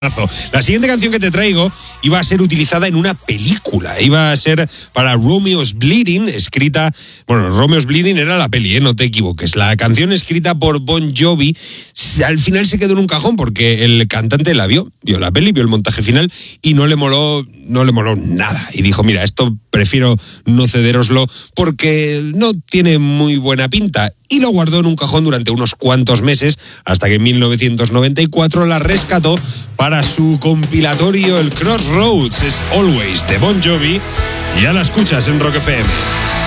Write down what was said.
La siguiente canción que te traigo iba a ser utilizada en una película, iba a ser para Romeo's Bleeding, escrita, bueno, Romeo's Bleeding era la peli, no te equivoques. La canción escrita por Bon Jovi al final se quedó en un cajón porque el cantante la vio la peli, vio el montaje final y no le moló nada. Y dijo, mira, esto prefiero no cederoslo porque no tiene muy buena pinta. Y lo guardó en un cajón durante unos cuantos meses hasta que en 1994 la rescató para su compilatorio, el Crossroads. Es Always de Bon Jovi. Ya la escuchas en Rock FM.